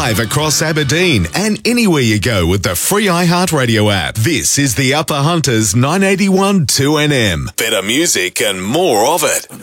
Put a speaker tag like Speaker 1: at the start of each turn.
Speaker 1: live across Aberdeen and anywhere you go with the free iHeartRadio app. This is the Upper Hunters 981 2NM. Better music and more of it.